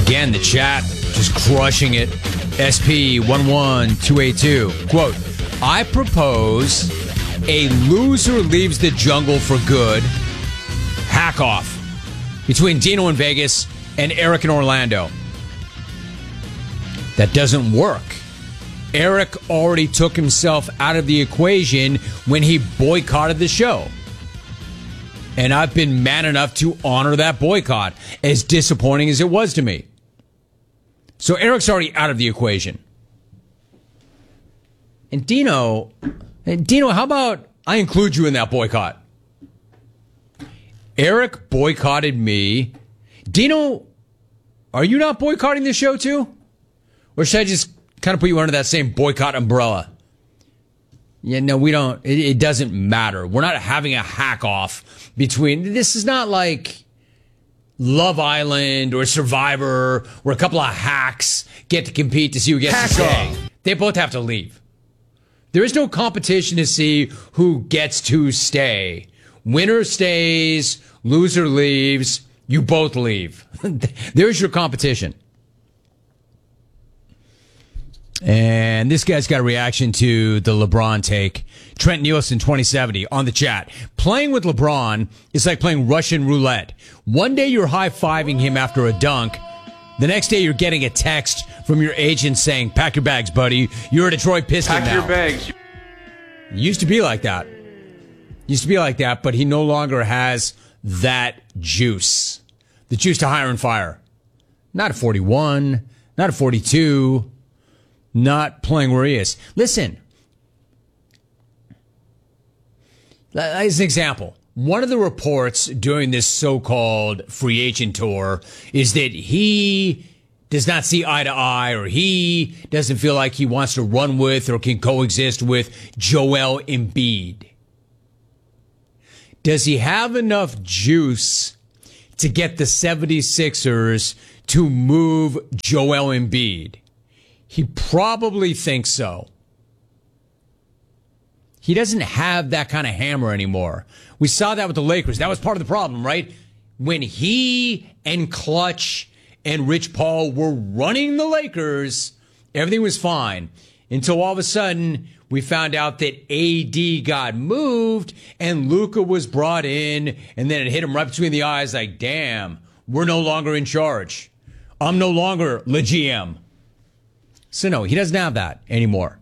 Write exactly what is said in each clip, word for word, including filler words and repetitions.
Again, the chat just crushing it. S P one one two eight two. Quote, I propose a loser leaves the jungle for good. Hack off between Dino in Vegas and Eric in Orlando. That doesn't work. Eric already took himself out of the equation when he boycotted the show. And I've been man enough to honor that boycott, as disappointing as it was to me. So Eric's already out of the equation. And Dino, Dino, how about I include you in that boycott? Eric boycotted me. Dino, are you not boycotting the show too? Or should I just kind of put you under that same boycott umbrella? Yeah, no, we don't. It, it doesn't matter. We're not having a hack off between. This is not like Love Island or Survivor, where a couple of hacks get to compete to see who gets hack to stay. Off. They both have to leave. There is no competition to see who gets to stay. Winner stays, loser leaves. You both leave. There's your competition. And this guy's got a reaction to the LeBron take. Trent Nielsen, twenty seventy, on the chat. Playing with LeBron is like playing Russian roulette. One day you're high-fiving him after a dunk. The next day you're getting a text from your agent saying, pack your bags, buddy. You're a Detroit Piston now. Pack your bags. Used to be like that. Used to be like that, but he no longer has that juice. The juice to hire and fire. Not at forty-one, not at forty-two. Not playing where he is. Listen, as an example, one of the reports during this so-called free agent tour is that he does not see eye to eye, or he doesn't feel like he wants to run with or can coexist with Joel Embiid. Does he have enough juice to get the seventy-sixers to move Joel Embiid? He probably thinks so. He doesn't have that kind of hammer anymore. We saw that with the Lakers. That was part of the problem, right? When he and Clutch and Rich Paul were running the Lakers, everything was fine. Until all of a sudden, we found out that A D got moved and Luka was brought in, and then it hit him right between the eyes like, damn, we're no longer in charge. I'm no longer the G M. So no, he doesn't have that anymore.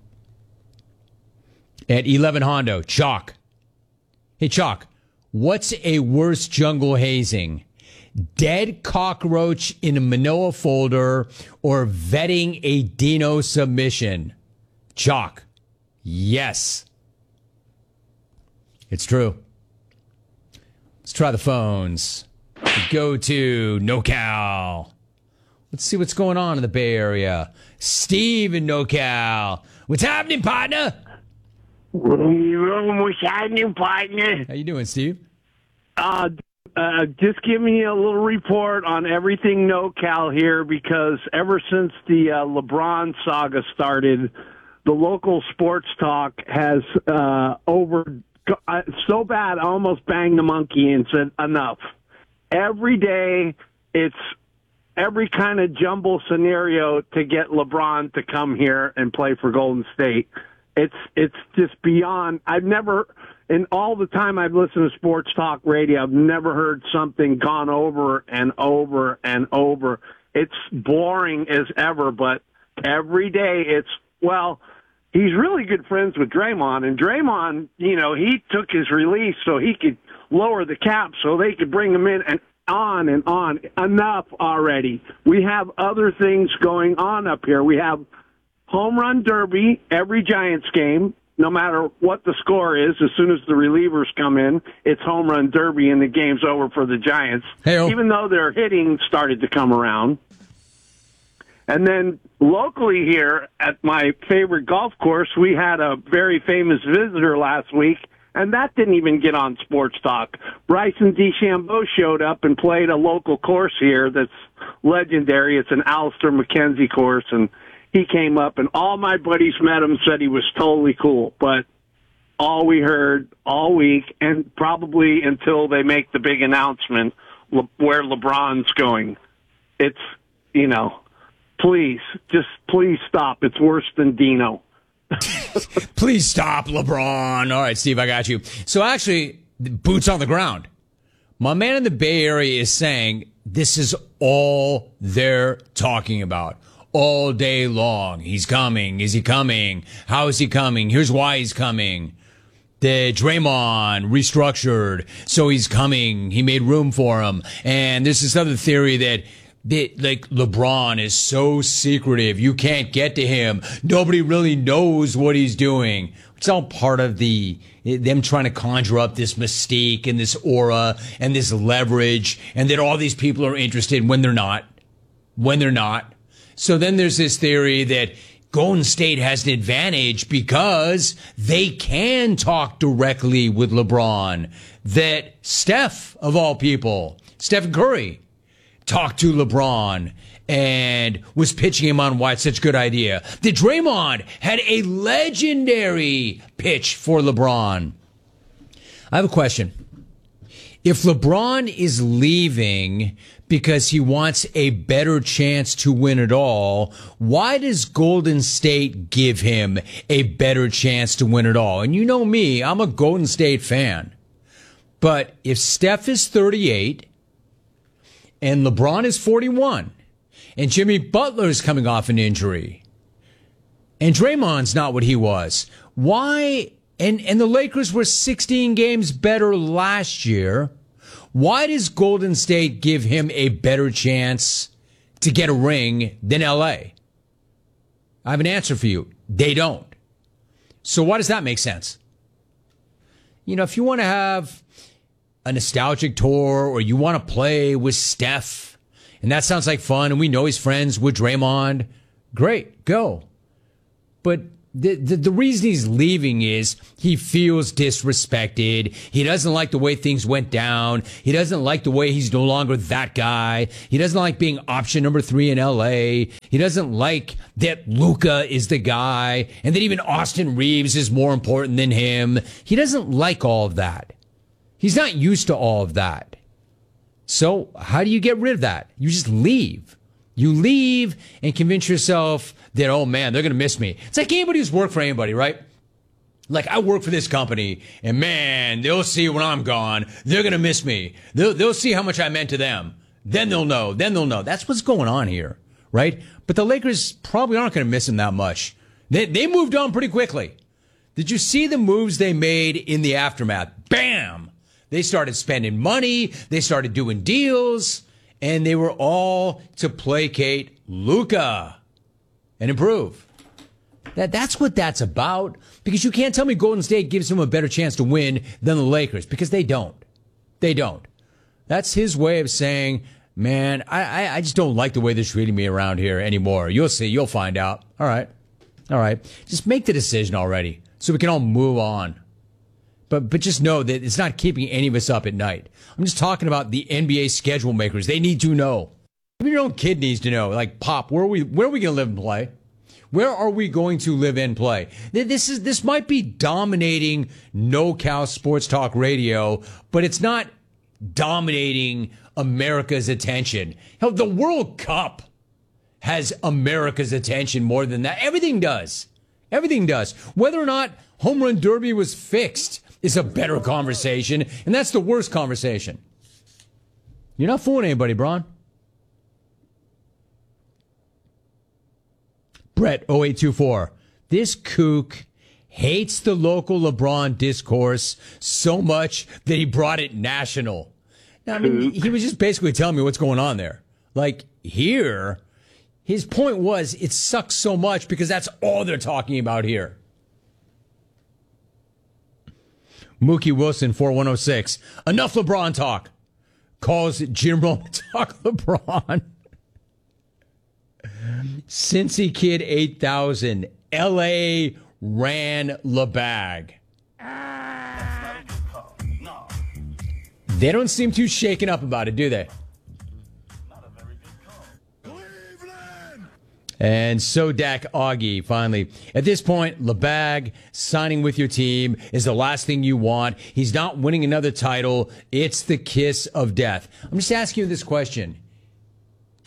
At eleven Hondo, Chalk. Hey, Chalk, what's a worse jungle hazing? Dead cockroach in a manila folder or vetting a Dino submission? Chalk, yes. It's true. Let's try the phones. Go to NoCal. Let's see what's going on in the Bay Area. Steve in NoCal. What's happening, partner? What's happening, partner? How you doing, Steve? Uh, uh, just giving you a little report on everything NoCal here, because ever since the uh, LeBron saga started, the local sports talk has uh, over uh, so bad I almost banged the monkey and said enough. Every day it's every kind of jumble scenario to get LeBron to come here and play for Golden State. It's it's just beyond. I've never, in all the time I've listened to sports talk radio, I've never heard something gone over and over and over. It's boring as ever, but every day it's, well, he's really good friends with Draymond, and Draymond, you know, he took his release so he could lower the cap so they could bring him in, and on and on. Enough already. We have other things going on up here. We have home run derby every Giants game, no matter what the score is. As soon as the relievers come in, it's home run derby and the game's over for the Giants, Hey-o. even though their hitting started to come around. And then locally here at my favorite golf course, we had a very famous visitor last week, and that didn't even get on Sports Talk. Bryson DeChambeau showed up and played a local course here that's legendary. It's an Alistair McKenzie course, and he came up, and all my buddies met him, said he was totally cool. But all we heard all week, and probably until they make the big announcement Le- where LeBron's going, it's, you know, please, just please stop. It's worse than Dino. Please stop, LeBron. All right, Steve, I got you. So actually, boots on the ground. My man in the Bay Area is saying this is all they're talking about all day long. He's coming. Is he coming? How is he coming? Here's why he's coming. The Draymond restructured, so he's coming. He made room for him. And there's this other theory that, that like LeBron is so secretive. You can't get to him. Nobody really knows what he's doing. It's all part of the them trying to conjure up this mystique and this aura and this leverage, and that all these people are interested when they're not. When they're not. So then there's this theory that Golden State has an advantage because they can talk directly with LeBron. That Steph, of all people, Stephen Curry, talked to LeBron and was pitching him on why it's such a good idea. That Draymond had a legendary pitch for LeBron. I have a question. If LeBron is leaving because he wants a better chance to win it all, why does Golden State give him a better chance to win it all? And you know me, I'm a Golden State fan. But if Steph is thirty-eight and LeBron is forty-one and Jimmy Butler is coming off an injury and Draymond's not what he was, why, and, and the Lakers were sixteen games better last year, why does Golden State give him a better chance to get a ring than L A? I have an answer for you. They don't. So why does that make sense? You know, if you want to have a nostalgic tour or you want to play with Steph, and that sounds like fun, and we know he's friends with Draymond, great, go. But The, the the reason he's leaving is he feels disrespected. He doesn't like the way things went down. He doesn't like the way he's no longer that guy. He doesn't like being option number three in L A. He doesn't like that Luka is the guy and that even Austin Reeves is more important than him. He doesn't like all of that. He's not used to all of that. So how do you get rid of that? You just leave. You leave and convince yourself that, oh man, they're going to miss me. It's like anybody who's worked for anybody, right? Like I work for this company and man, they'll see when I'm gone. They're going to miss me. They'll, they'll see how much I meant to them. Then they'll know. Then they'll know. That's what's going on here, right? But the Lakers probably aren't going to miss him that much. They, they moved on pretty quickly. Did you see the moves they made in the aftermath? Bam! They started spending money. They started doing deals. And they were all to placate Luka and improve. That that's what that's about. Because you can't tell me Golden State gives him a better chance to win than the Lakers. Because they don't. They don't. That's his way of saying, man, I, I, I just don't like the way they're treating me around here anymore. You'll see. You'll find out. All right. All right. Just make the decision already so we can all move on. But but just know that it's not keeping any of us up at night. I'm just talking about the N B A schedule makers. They need to know. Even your own kid needs to know. Like, Pop, where are we where are we going to live and play? Where are we going to live and play? This is this might be dominating NoCal Sports Talk Radio, but it's not dominating America's attention. Hell, the World Cup has America's attention more than that. Everything does. Everything does. Whether or not Home Run Derby was fixed is a better conversation, and that's the worst conversation. You're not fooling anybody, Bron. Brett oh eight two four. This kook hates the local LeBron discourse so much that he brought it national. Now, I mean, he was just basically telling me what's going on there. Like, here, his point was it sucks so much because that's all they're talking about here. Mookie Wilson, four one oh six. Enough LeBron talk. Calls Jim Rome talk LeBron. Cincy Kid eight thousand. L A ran LeBag. They don't seem too shaken up about it, do they? And Sodak Augie, finally. At this point, LeBag signing with your team is the last thing you want. He's not winning another title. It's the kiss of death. I'm just asking you this question.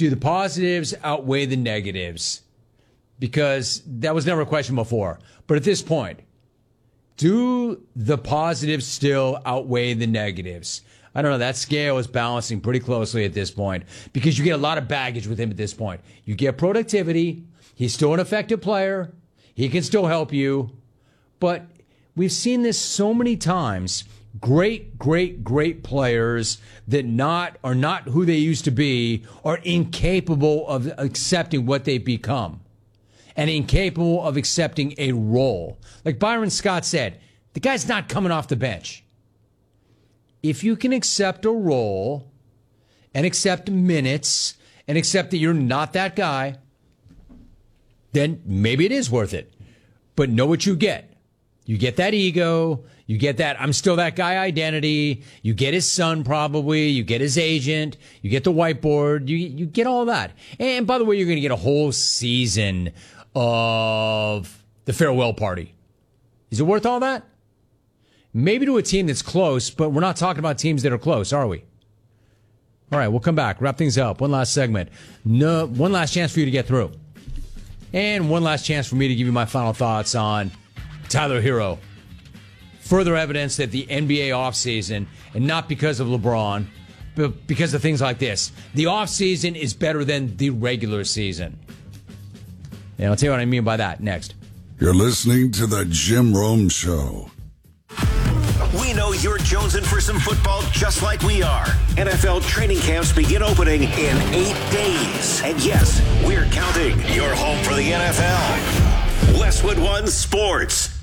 do the positives outweigh the negatives? Because that was never a question before. But at this point, do the positives still outweigh the negatives? I don't know. That scale is balancing pretty closely at this point because you get a lot of baggage with him at this point. You get productivity. He's still an effective player. He can still help you. But we've seen this so many times. Great, great, great players that not are not who they used to be are incapable of accepting what they've become and incapable of accepting a role. Like Byron Scott said, the guy's not coming off the bench. If you can accept a role and accept minutes and accept that you're not that guy, then maybe it is worth it. But know what you get. You get that ego. You get that I'm still that guy identity. You get his son probably. You get his agent. You get the whiteboard. You you get all that. And by the way, you're going to get a whole season of the farewell party. Is it worth all that? Maybe to a team that's close, but we're not talking about teams that are close, are we? All right, we'll come back. Wrap things up. One last segment. No, one last chance for you to get through. And one last chance for me to give you my final thoughts on Tyler Hero. Further evidence that the N B A offseason, and not because of LeBron, but because of things like this, the offseason is better than the regular season. And I'll tell you what I mean by that next. You're listening to the Jim Rome Show. We know you're jonesing for some football just like we are. N F L training camps begin opening in eight days. And yes, we're counting. You're home for the N F L. Westwood One Sports.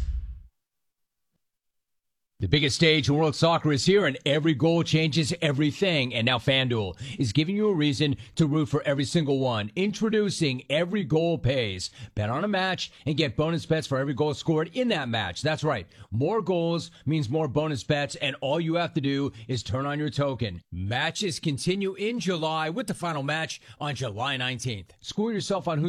The biggest stage in world soccer is here, and every goal changes everything. And now FanDuel is giving you a reason to root for every single one. Introducing Every Goal Pays. Bet on a match and get bonus bets for every goal scored in that match. That's right. More goals means more bonus bets, and all you have to do is turn on your token. Matches continue in July with the final match on July nineteenth. Score yourself on who